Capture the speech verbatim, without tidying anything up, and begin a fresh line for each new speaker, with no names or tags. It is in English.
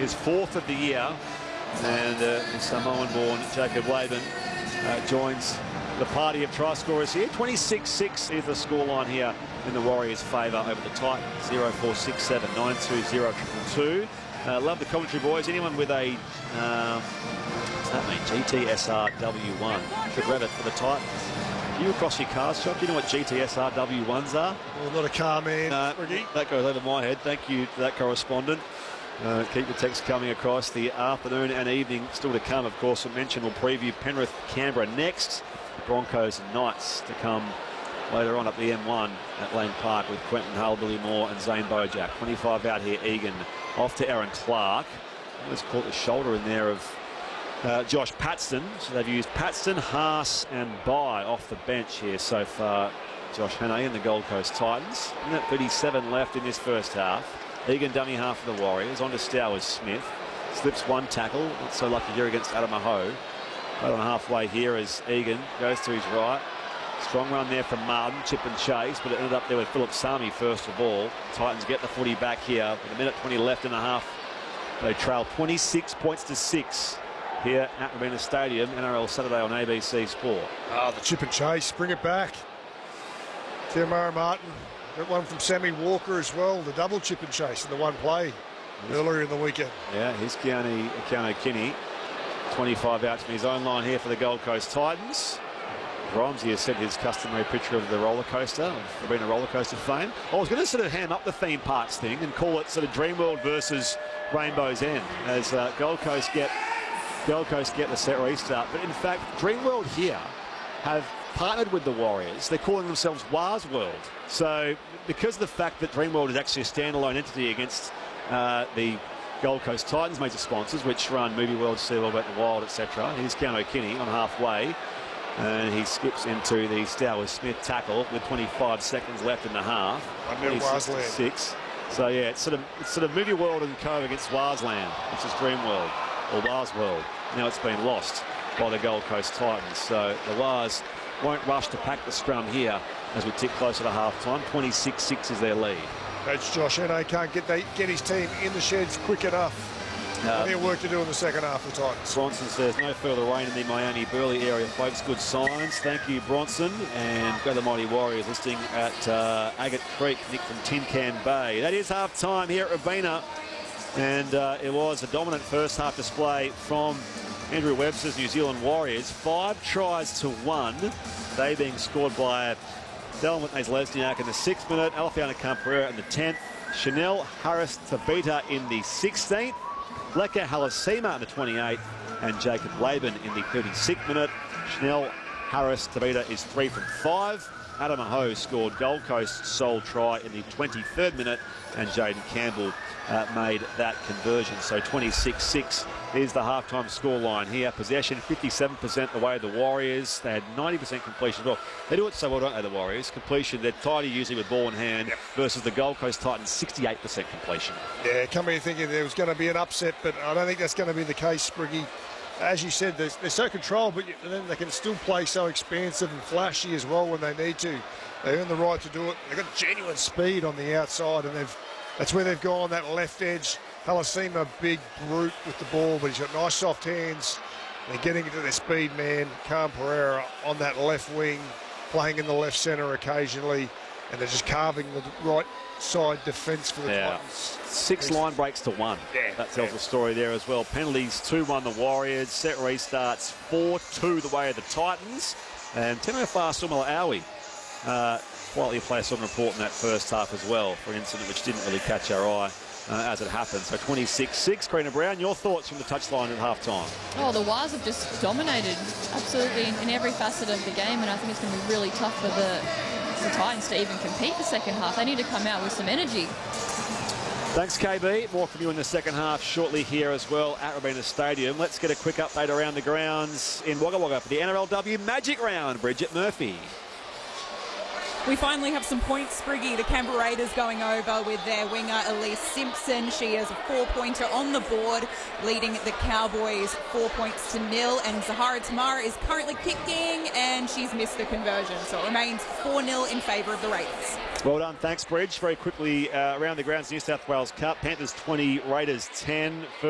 his fourth of the year. And uh, Samoan-born Jacob Laban uh, joins the party of try scorers here. twenty-six six is the scoreline here in the Warriors' favour over the Titans. zero four six seven nine two zero two two. Uh, love the commentary, boys. Anyone with a, um, what's that mean? G T S R W one should rev it for the Titans. You across your cars shop, do you know what G T S R W ones are?
Well, not a car man.
Uh, that goes over my head. Thank you to that correspondent. Uh, keep the text coming across the afternoon and evening. Still to come, of course. I mentioned we'll preview Penrith, Canberra next. Broncos and Knights to come later on up the M one at Lang Park with Quentin Hull, Billy Moore and Zane Bojack. twenty-five out here, Egan. Off to Aaron Clark. Let's caught the shoulder in there of uh, Josh Paxton. So they've used Paxton, Haas and Bai off the bench here so far. Josh Hannay and the Gold Coast Titans. Minute thirty-seven left in this first half. Egan dummy half for the Warriors. On to Stowers Smith. Slips one tackle. Not so lucky here against Adam Aho. Right on halfway here as Egan goes to his right. Strong run there from Martin, chip and chase, but it ended up there with Philip Sami first of all. Titans get the footy back here with a minute twenty left and a half. They trail twenty-six points to six here at Robina Stadium. N R L Saturday on A B C Sport.
Ah, the chip and chase, bring it back. Te Mara Martin, got one from Sammy Walker as well, the double chip and chase in the one play earlier in the weekend.
Yeah, here's Keanu, Keanu Kinney. twenty-five out from his own line here for the Gold Coast Titans. Romsey has sent his customary picture of the roller coaster, of Robina roller coaster fame. I was going to sort of ham up the theme parks thing and call it sort of Dreamworld versus Rainbow's End as uh, Gold Coast get Gold Coast get the set restart. But in fact, Dreamworld here have partnered with the Warriors. They're calling themselves Wars World. So because of the fact that Dreamworld is actually a standalone entity against uh, the Gold Coast Titans major sponsors, which run Movie World, SeaWorld, Wet n Wild, et cetera. Here's Keanu Kinney on halfway. And he skips into the Stowers Smith tackle with twenty-five seconds left in the half. Six. So yeah, it's sort of it's sort of Movie World and Co against Warsland, which is Dreamworld or Wars World. Now it's been lost by the Gold Coast Titans. So the Wars won't rush to pack the scrum here as we tick closer to half time. twenty-six six is their lead.
Coach Josh Hannay can't get they, get his team in the sheds quick enough. Plenty of work to do in the second half for the Titans.
Bronson says no further rain in the Miami-Burley area, folks. Good signs. Thank you, Bronson. And go the Mighty Warriors listing at uh, Agate Creek. Nick from Tin Can Bay. That is half time here at Robina. And uh, it was a dominant first half display from Andrew Webster's New Zealand Warriors. Five tries to one. They being scored by Delmont Lesniak in the sixth minute, Alfiana Camperera in the tenth, Chanel Harris Tabita in the sixteenth, Leka Halasima in the twenty-eighth, and Jacob Laban in the thirty-sixth minute. Chanel Harris Tabita is three from five. Adam Aho scored Gold Coast's sole try in the twenty-third minute, and Jaden Campbell uh, made that conversion. So twenty-six six is the halftime scoreline here. Possession fifty-seven percent the way of the Warriors. They had ninety percent completion as well. They do it so well, don't they, the Warriors? Completion, they're tidy usually with ball in hand, yep, versus the Gold Coast Titans, sixty-eight percent completion. Yeah,
come here thinking there was going to be an upset, but I don't think that's going to be the case, Spriggy. As you said, they're, they're so controlled, but then they can still play so expansive and flashy as well when they need to. They earn the right to do it. They've got genuine speed on the outside, and they've that's where they've gone, that left edge. Halasima, big brute with the ball, but he's got nice soft hands. They're getting into their speed man. Cam Pereira on that left wing, playing in the left centre occasionally, and they're just carving the right side defence for the
yeah.
Titans.
Six line breaks to one.
Yeah,
that tells
yeah.
the story there as well. Penalties, two one the Warriors. Set restarts, four two the way of the Titans. And Tino Fa'asuamaleaui, uh, quietly placed on report in that first half as well for an incident which didn't really catch our eye uh, as it happened. So twenty-six six. Karina Brown, your thoughts from the touchline at half time?
Oh, the Wars have just dominated absolutely in, in every facet of the game, and I think it's going to be really tough for the the Titans to even compete the second half. They need to come out with some energy.
Thanks, K B. More from you in the second half shortly here as well at Robina Stadium. Let's get a quick update around the grounds in Wagga Wagga for the N R L W Magic Round. Bridget Murphy.
We finally have some points, Spriggy. The Canberra Raiders going over with their winger Elise Simpson. She has a four-pointer on the board, leading the Cowboys four points to nil. And Zahara Tamara is currently kicking, and she's missed the conversion. So it remains four nil in favour of the Raiders.
Well done. Thanks, Bridge. Very quickly uh, around the grounds, New South Wales Cup. Panthers twenty, Raiders ten.